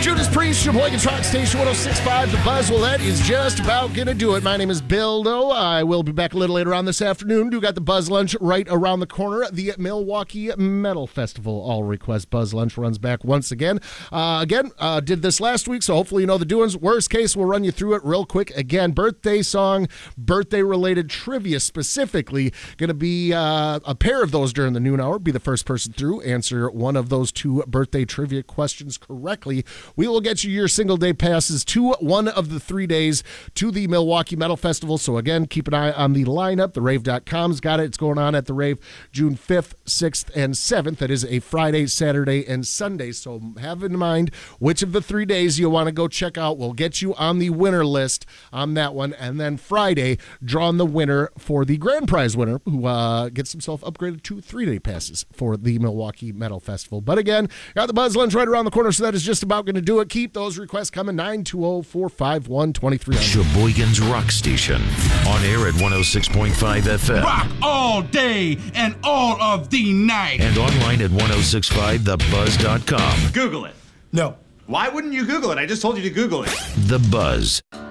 Judas Priest, Sheboygan Rock Station 106.5, The Buzz. Well, that is just about going to do it. My name is Bill Doe. I will be back a little later on this afternoon. Do got the Buzz Lunch right around the corner. The Milwaukee Metal Festival All Request Buzz Lunch runs back once again. Did this last week, so hopefully you know the doings. Worst case, we'll run you through it real quick. Again, birthday song, birthday-related trivia specifically. Going to be a pair of those during the noon hour. Be the first person through. Answer one of those two birthday trivia questions correctly. We will get you your single-day passes to one of the 3 days to the Milwaukee Metal Festival. So, again, keep an eye on the lineup. TheRave.com's got it. It's going on at the Rave June 5th, 6th, and 7th. That is a Friday, Saturday, and Sunday. So have in mind which of the 3 days you want to go check out. We'll get you on the winner list on that one. And then Friday, draw on the winner for the grand prize winner who gets himself upgraded to 3-day passes for the Milwaukee Metal Festival. But, again, got the Buzz Lunch right around the corner, so that is just about going to do it. Keep those requests coming. 920-451-2300. Sheboygan's Rock Station. On air at 106.5 FM. Rock all day and all of the night. And online at 1065thebuzz.com. Google it. No. Why wouldn't you Google it? I just told you to Google it. The Buzz.